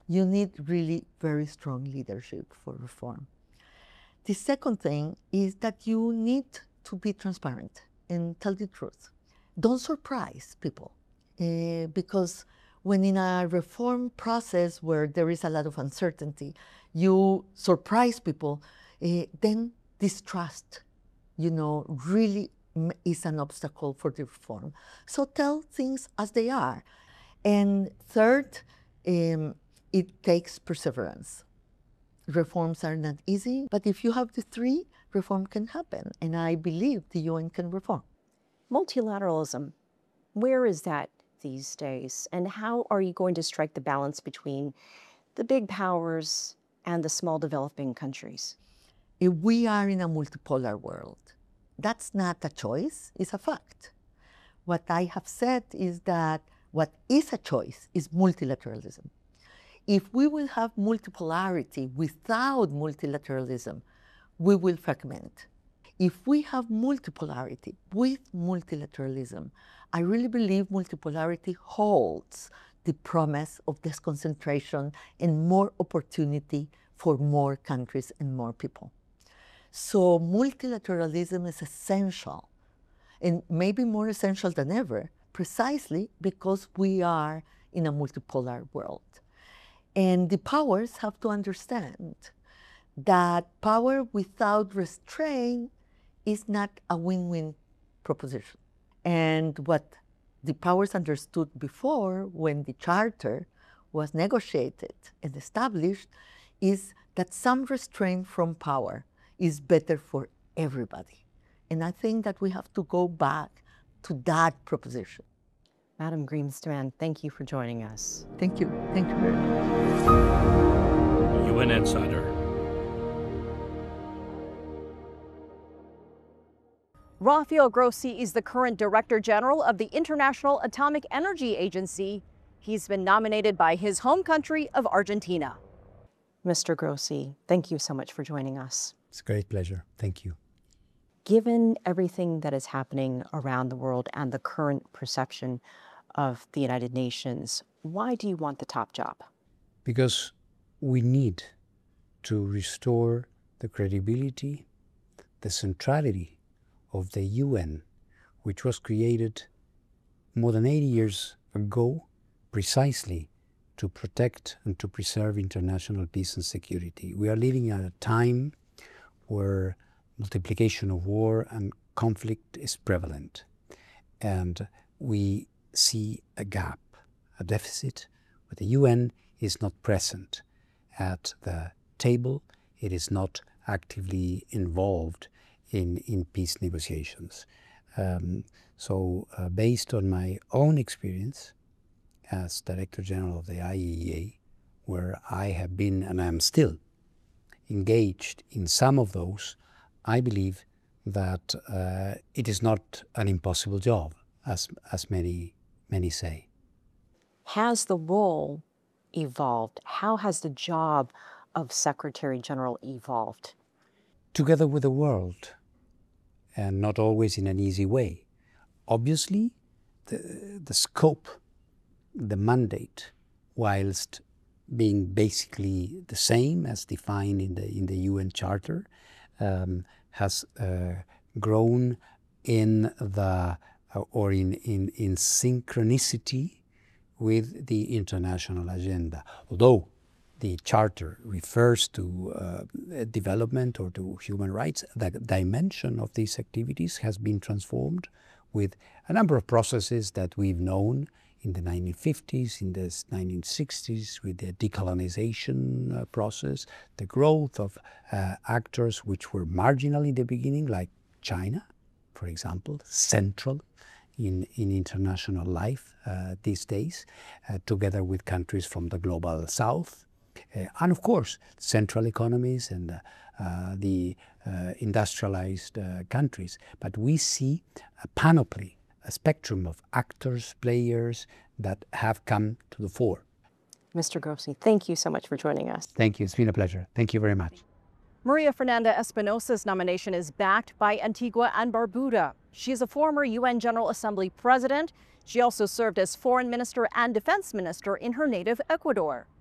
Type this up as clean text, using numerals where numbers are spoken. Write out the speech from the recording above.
You need really very strong leadership for reform. The second thing is that you need to be transparent and tell the truth. Don't surprise people, because when in a reform process where there is a lot of uncertainty, you surprise people, then distrust, really is an obstacle for the reform. So tell things as they are. And third, it takes perseverance. Reforms are not easy, but if you have the three, reform can happen. And I believe the UN can reform. Multilateralism, where is that these days? And how are you going to strike the balance between the big powers and the small developing countries? If we are in a multipolar world, that's not a choice, it's a fact. What I have said is that what is a choice is multilateralism. If we will have multipolarity without multilateralism, we will fragment. If we have multipolarity with multilateralism, I really believe multipolarity holds the promise of disconcentration and more opportunity for more countries and more people. So multilateralism is essential, and maybe more essential than ever, precisely because we are in a multipolar world. And the powers have to understand that power without restraint is not a win-win proposition. And what the powers understood before, when the charter was negotiated and established, is that some restraint from power is better for everybody. And I think that we have to go back to that proposition. Madam Greenspan, thank you for joining us. Thank you. Thank you very much. UN Insider. Rafael Grossi is the current Director General of the International Atomic Energy Agency. He's been nominated by his home country of Argentina. Mr. Grossi, thank you so much for joining us. It's a great pleasure. Thank you. Given everything that is happening around the world and the current perception of the United Nations, why do you want the top job? Because we need to restore the credibility, the centrality of the UN, which was created more than 80 years ago precisely to protect and to preserve international peace and security. We are living at a time where multiplication of war and conflict is prevalent, and we see a gap, a deficit, but the UN is not present at the table. It is not actively involved in peace negotiations. So based on my own experience as Director General of the IAEA, where I have been and I am still engaged in some of those, I believe that it is not an impossible job, as many say. Has the role evolved? How has the job of Secretary General evolved? Together with the world, and not always in an easy way. Obviously, the scope, the mandate, whilst being basically the same as defined in the UN Charter, has grown in synchronicity with the international agenda. Although the Charter refers to development or to human rights, the dimension of these activities has been transformed with a number of processes that we've known in the 1950s, in the 1960s, with the decolonization process, the growth of actors which were marginal in the beginning, like China, for example, central in international life these days, together with countries from the global south. And of course, central economies and the industrialized countries. But we see a panoply, a spectrum of actors, players that have come to the fore. Mr. Grossi, thank you so much for joining us. Thank you. It's been a pleasure. Thank you very much. Maria Fernanda Espinosa's nomination is backed by Antigua and Barbuda. She is a former UN General Assembly president. She also served as foreign minister and defense minister in her native Ecuador.